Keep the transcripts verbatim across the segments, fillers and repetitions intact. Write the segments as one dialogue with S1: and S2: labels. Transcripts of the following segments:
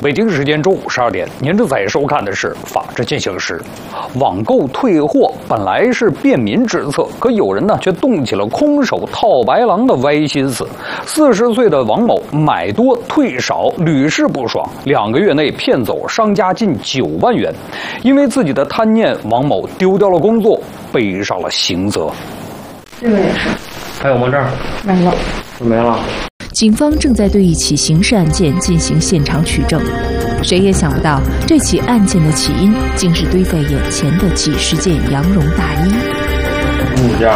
S1: 北京时间中午十二点，您正在收看的是《法治进行时》。网购退货本来是便民之策，可有人呢却动起了空手套白狼的歪心思。四十岁的王某买多退少，屡试不爽，两个月内骗走商家近九万元。因为自己的贪念，王某丢掉了工作，背上了刑责。
S2: 这个也是。
S3: 还有吗？这儿
S2: 没了，
S3: 没了。
S4: 警方正在对一起刑事案件进行现场取证，谁也想不到这起案件的起因竟是堆在眼前的几十件羊绒大衣。
S3: 五件，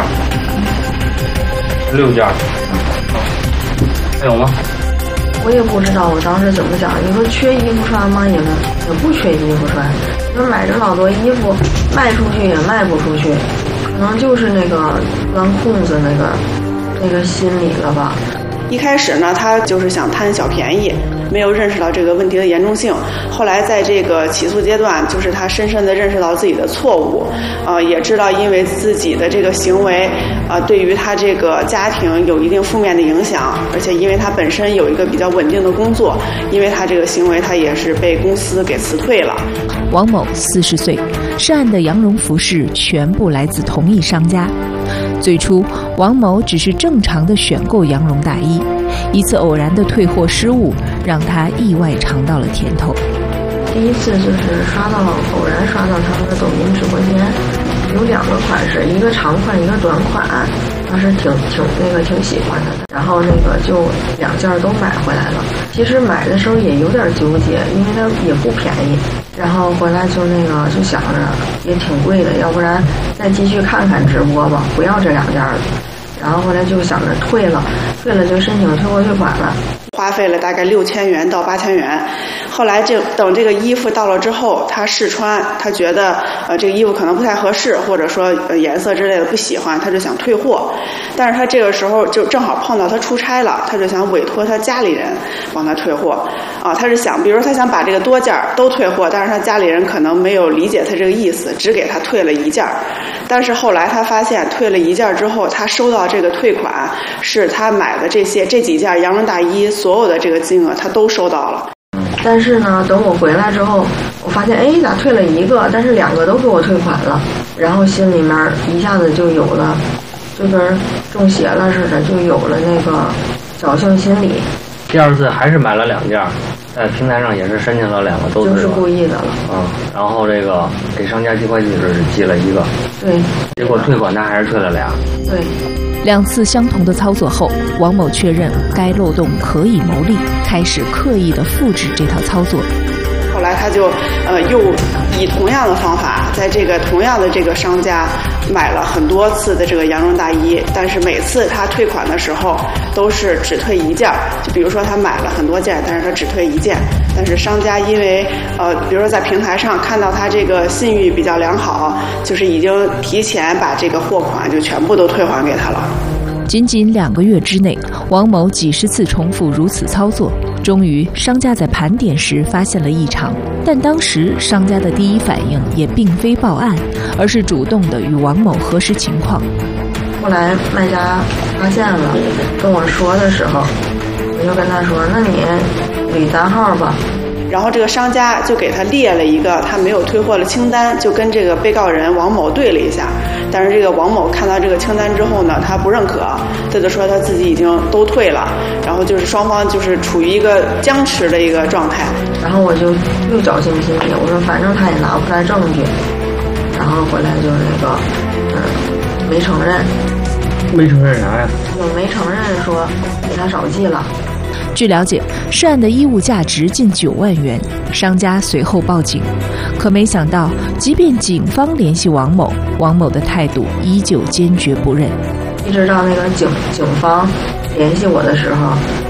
S3: 六件，还有吗？
S2: 我也不知道我当时怎么想。你说缺衣服穿吗？也也不缺衣服穿。你说买着老多衣服，卖出去也卖不出去，可能就是那个钻空子那个那个心理了吧。
S5: 一开始呢，他就是想贪小便宜，没有认识到这个问题的严重性。后来在这个起诉阶段，就是他深深地认识到自己的错误，呃，也知道因为自己的这个行为，呃，对于他这个家庭有一定负面的影响，而且因为他本身有一个比较稳定的工作，因为他这个行为，他也是被公司给辞退了。
S4: 王某四十岁，涉案的羊绒服饰全部来自同一商家。最初，王某只是正常的选购羊绒大衣，一次偶然的退货失误，让他意外尝到了甜头。
S2: 第一次就是刷到偶然刷到他们的抖音直播间，有两个款式，一个长款，一个短款，当时挺挺那个挺喜欢的，然后那个就两件都买回来了。其实买的时候也有点纠结，因为它也不便宜。然后回来就那个就想着也挺贵的，要不然再继续看看直播吧，不要这两件了。然后后来就想着退了，退了就申请退货退款了，
S5: 花费了大概六千元到八千元。后来这等这个衣服到了之后，他试穿，他觉得呃这个衣服可能不太合适，或者说呃颜色之类的不喜欢，他就想退货。但是他这个时候就正好碰到他出差了，他就想委托他家里人帮他退货啊。他是想，比如说他想把这个多件都退货，但是他家里人可能没有理解他这个意思，只给他退了一件。但是后来他发现退了一件之后，他收到这个退款是他买的这些这几件羊绒大衣所有的这个金额他都收到了。
S2: 但是呢，等我回来之后，我发现，哎，咋退了一个，但是两个都给我退款了，然后心里面一下子就有了，就跟中邪了似的，就有了那个侥幸心理。
S3: 第二次还是买了两件，在平台上也是申请了两个都
S2: 就是故意的了。
S3: 嗯，然后这个给商家寄快递时是寄了一个，
S2: 对，
S3: 结果退款他还是退了俩。
S2: 对。
S4: 两次相同的操作后，王某确认该漏洞可以牟利，开始刻意的复制这套操作。
S5: 后来他就呃又以同样的方法，在这个同样的这个商家买了很多次的这个羊绒大衣，但是每次他退款的时候都是只退一件。就比如说他买了很多件，但是他只退一件。但是商家因为呃比如说在平台上看到他这个信誉比较良好，就是已经提前把这个货款就全部都退还给他了。
S4: 仅仅两个月之内，王某几十次重复如此操作，终于商家在盘点时发现了异常。但当时商家的第一反应也并非报案，而是主动的与王某核实情况。
S2: 后来卖家发现了，跟我说的时候，我就跟他说：“那你捋单号吧。”
S5: 然后这个商家就给他列了一个他没有退货的清单，就跟这个被告人王某对了一下。但是这个王某看到这个清单之后呢，他不认可，他就说他自己已经都退了，然后就是双方就是处于一个僵持的一个状态。
S2: 然后我就又侥幸心理，我说反正他也拿不出来证据，然后回来就那个嗯没承认。
S3: 没承认啥呀？
S2: 就没承认说给他少寄了。
S4: 据了解，涉案的衣物价值近九万元，商家随后报警。可没想到，即便警方联系王某，王某的态度依旧坚决不认。
S2: 一直到那个警警方联系我的时候，